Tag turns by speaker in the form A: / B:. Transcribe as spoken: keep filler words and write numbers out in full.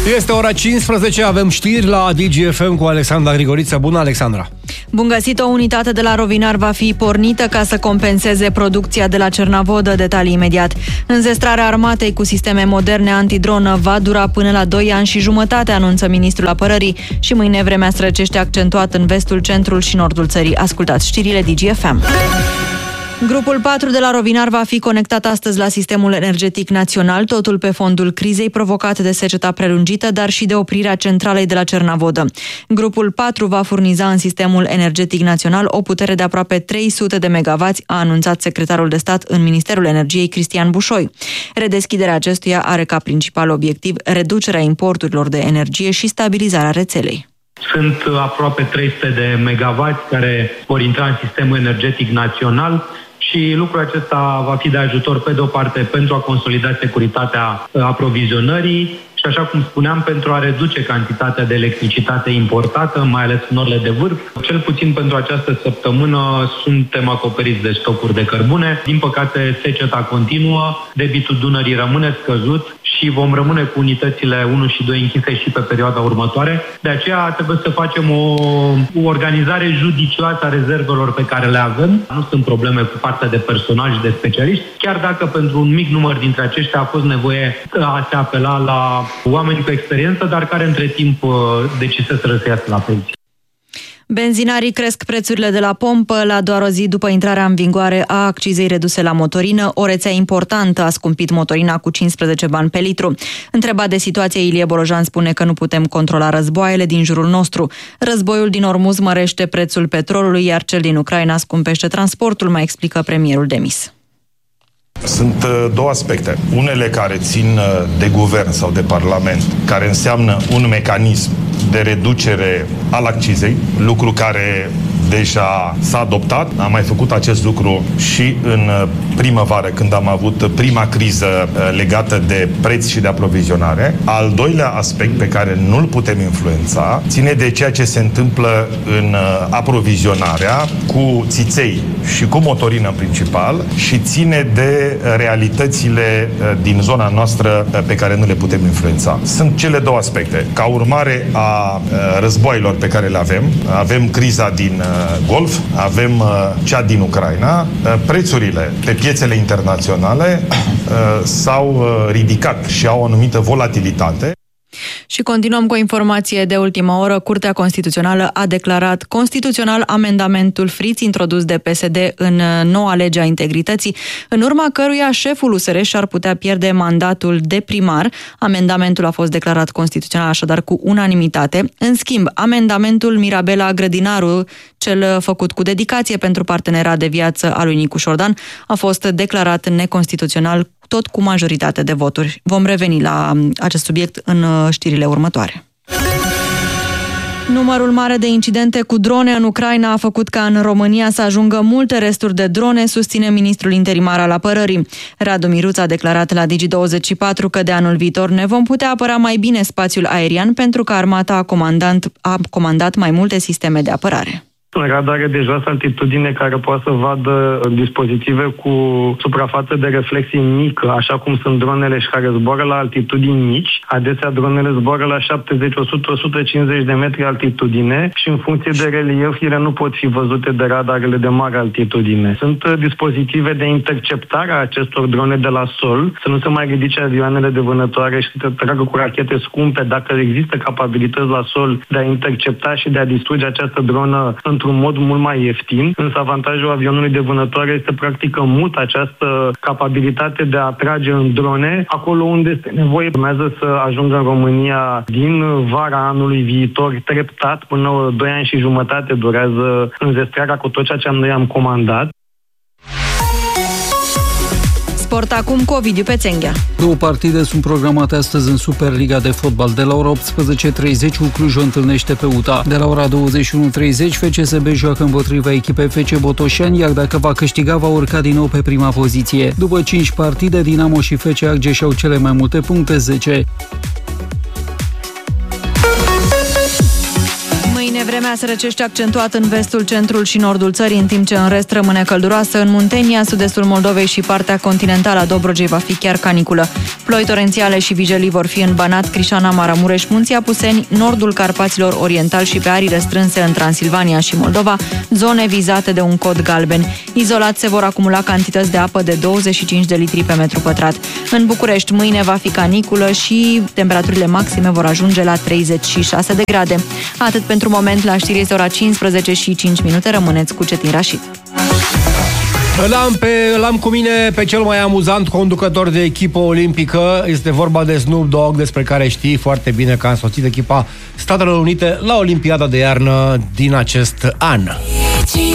A: Este ora cincisprezece, avem știri la D G F M cu Alexandra Grigoriță. Bună, Alexandra!
B: Bun găsit! O unitate de la Rovinar va fi pornită ca să compenseze producția de la Cernavodă. Detalii imediat. Înzestrarea armatei cu sisteme moderne antidronă va dura până la doi ani și jumătate, anunță ministrul apărării. Și mâine vremea străcește accentuat în vestul, centrul și nordul țării. Ascultați știrile D G F M. Grupul patru de la Rovinar va fi conectat astăzi la sistemul energetic național, totul pe fondul crizei provocate de seceta prelungită, dar și de oprirea centralei de la Cernavodă. Grupul patru va furniza în sistemul energetic național o putere de aproape trei sute de megawatți, a anunțat secretarul de stat în Ministerul Energiei, Cristian Bușoi. Redeschiderea acestuia are ca principal obiectiv reducerea importurilor de energie și stabilizarea rețelei.
C: Sunt aproape trei sute de megawatți care vor intra în sistemul energetic național și lucrul acesta va fi de ajutor, pe de o parte, pentru a consolida securitatea aprovizionării și, așa cum spuneam, pentru a reduce cantitatea de electricitate importată, mai ales în orele de vârf. Cel puțin pentru această săptămână suntem acoperiți de stocuri de cărbune. Din păcate, seceta continuă, debitul Dunării rămâne scăzut și vom rămâne cu unitățile unu și doi închise și pe perioada următoare. De aceea trebuie să facem o, o organizare judicioasă a rezervelor pe care le avem. Nu sunt probleme cu partea de personal și de specialiști, chiar dacă pentru un mic număr dintre aceștia a fost nevoie a se apela la oameni cu experiență, dar care între timp deciseseră să iasă la pensie.
B: Benzinarii cresc prețurile de la pompă la doar o zi după intrarea în vigoare a accizei reduse la motorină. O rețea importantă a scumpit motorina cu cincisprezece bani pe litru. Întrebat de situație, Ilie Bolojan spune că nu putem controla războaiele din jurul nostru. Războiul din Ormuz mărește prețul petrolului, iar cel din Ucraina scumpește transportul, mai explică premierul demis.
D: Sunt două aspecte. Unele care țin de guvern sau de parlament, care înseamnă un mecanism de reducere al accizei, lucru care deja s-a adoptat. Am mai făcut acest lucru și în primăvară, când am avut prima criză legată de preț și de aprovizionare. Al doilea aspect pe care nu-l putem influența ține de ceea ce se întâmplă în aprovizionarea cu țiței și cu motorină în principal și ține de realitățile din zona noastră pe care nu le putem influența. Sunt cele două aspecte. Ca urmare a războaielor pe care le avem, avem criza din Golf, avem cea din Ucraina, prețurile pe piețele internaționale s-au ridicat și au o anumită volatilitate.
B: Și continuăm cu o informație de ultimă oră. Curtea Constituțională a declarat constituțional amendamentul Friț introdus de P S D în noua lege a integrității, în urma căruia șeful U S R și-ar putea pierde mandatul de primar. Amendamentul a fost declarat constituțional așadar cu unanimitate. În schimb, amendamentul Mirabela Grădinaru, cel făcut cu dedicație pentru partenera de viață a lui Nicu Șordan, a fost declarat neconstituțional, tot cu majoritate de voturi. Vom reveni la acest subiect în știrile următoare. Numărul mare de incidente cu drone în Ucraina a făcut ca în România să ajungă multe resturi de drone, susține ministrul interimar al apărării. Radu Miruț a declarat la Digi douăzeci și patru că de anul viitor ne vom putea apăra mai bine spațiul aerian pentru că armata a comandat, a comandat mai multe sisteme de apărare.
E: Radare de joasă altitudine care poate să vadă dispozitive cu suprafață de reflexie mică, așa cum sunt dronele și care zboară la altitudini mici. Adesea dronele zboară la șaptezeci, o sută, o sută cincizeci de metri altitudine și în funcție de relief ele nu pot fi văzute de radarele de mare altitudine. Sunt dispozitive de interceptare a acestor drone de la sol, să nu se mai ridice avioanele de vânătoare și să tragă cu rachete scumpe dacă există capabilități la sol de a intercepta și de a distruge această dronă într-un mod mult mai ieftin, însă avantajul avionului de vânătoare este practic că mută această capabilitate de a trage în drone acolo unde este nevoie. Urmează să ajungă în România din vara anului viitor treptat, până doi ani și jumătate durează înzestrarea cu tot ceea ce noi am comandat.
B: Sport acum cu Ovidiu Pețenghea.
F: Două partide sunt programate astăzi în Superliga de fotbal. De la ora optsprezece și treizeci, Cluj o întâlnește pe U T A. De la ora douăzeci și unu și treizeci, F C S B joacă împotriva echipei F C Botoșani, iar dacă va câștiga, va urca din nou pe prima poziție. După cinci partide, Dinamo și F C Argeș au cele mai multe puncte, zece.
B: Vremea se răcește accentuat în vestul, centrul și nordul țării, în timp ce în rest rămâne călduroasă. În Muntenia, sud-estul Moldovei și partea continentală a Dobrogei va fi chiar caniculă. Ploi torențiale și vijelii vor fi în Banat, Crișana, Maramureș, Munții Apuseni, nordul Carpaților Oriental și pe arii restrânse în Transilvania și Moldova, zone vizate de un cod galben. Izolat se vor acumula cantități de apă de douăzeci și cinci de litri pe metru pătrat. În București, mâine va fi caniculă și temperaturile maxime vor ajunge la treizeci și șase de grade. Atât pentru moment, la știri este ora cincisprezece și cinci minute. Rămâneți cu Cetin Rașid.
A: Îl am, pe, îl am cu mine pe cel mai amuzant conducător de echipă olimpică. Este vorba de Snoop Dogg, despre care știi foarte bine că a însoțit echipa Statelor Unite la Olimpiada de iarnă din acest an.